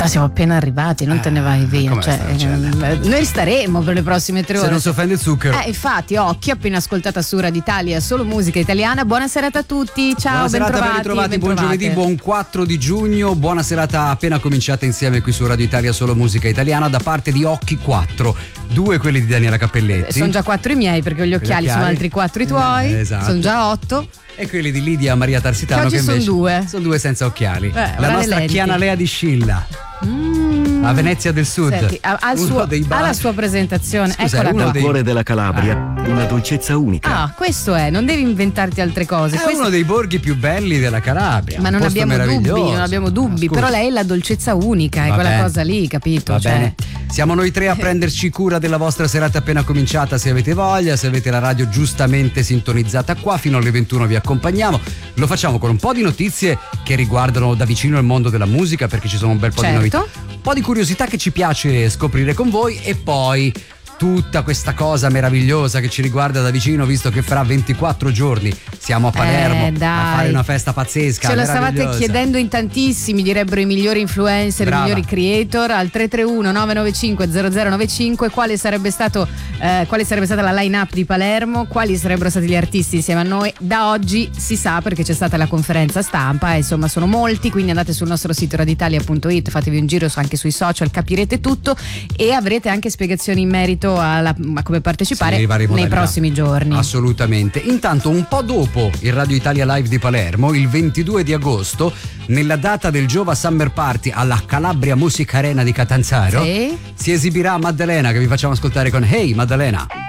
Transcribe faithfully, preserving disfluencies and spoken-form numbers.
siamo appena arrivati, non te ne vai via. come Cioè, sta, cioè, noi staremo per le prossime tre ore. Se non si offende il zucchero. Eh, infatti, occhio, appena ascoltata su Radio Italia, solo musica italiana. Buona serata a tutti, ciao, Buona serata, ben ritrovati, ben buon giovedì, buon quattro di giugno, buona serata appena cominciata insieme qui su Radio Italia, solo musica italiana, da parte di Occhi quattro, due quelli di Daniela Cappelletti. Sono già quattro i miei perché ho gli occhiali, occhiali. sono altri quattro i tuoi, Eh, esatto. sono già otto. E quelli di Lidia Maria Tarsitano, Che oggi che sono invece due. sono due senza occhiali. Eh, la nostra lenti. Chiana Lea di Scilla. Mm. A Venezia del Sud. Senti, ha, ha il Uno suo, dei bar- ha la sua presentazione. Scusa, Eccola uno qua. Dal dei- cuore della Calabria, una dolcezza unica. Ah, questo è, non devi inventarti altre cose. È Questo- uno dei borghi più belli della Calabria. Ma un non posto abbiamo dubbi, meraviglioso. non abbiamo dubbi, Scusa. però lei è la dolcezza unica, è Va quella bene. cosa lì, capito? Va Cioè, bene. Siamo noi tre a prenderci cura della vostra serata appena cominciata, se avete voglia, se avete la radio giustamente sintonizzata qua, fino alle ventuno vi accompagniamo. Lo facciamo con un po' di notizie che riguardano da vicino il mondo della musica, perché ci sono un bel po' Certo. di novità, un po' di curiosità che ci piace scoprire con voi, e poi tutta questa cosa meravigliosa che ci riguarda da vicino, visto che fra ventiquattro giorni siamo a Palermo Eh, dai. a fare una festa pazzesca. ce lo stavate meravigliosa. chiedendo in tantissimi, direbbero i migliori influencer, Brava. i migliori creator, al tre tre uno nove nove cinque zero zero nove cinque quale sarebbe stato eh, quale sarebbe stata la line up di Palermo, quali sarebbero stati gli artisti insieme a noi. Da oggi si sa, perché c'è stata la conferenza stampa e insomma sono molti, quindi andate sul nostro sito radioitalia punto it, fatevi un giro anche sui social, capirete tutto e avrete anche spiegazioni in merito alla, a come partecipare Sì, varie nei modalità. prossimi giorni. Assolutamente. Intanto, un po' dopo il Radio Italia Live di Palermo, il ventidue di agosto, nella data del Giova Summer Party alla Calabria Music Arena di Catanzaro, Sì. si esibirà Maddalena, che vi facciamo ascoltare con Hey Maddalena.